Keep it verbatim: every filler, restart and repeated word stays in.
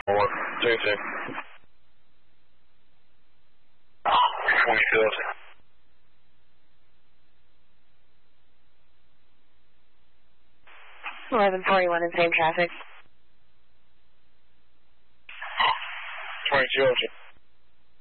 One, two, two. twenty-two. eleven forty-one in same traffic. twenty-two.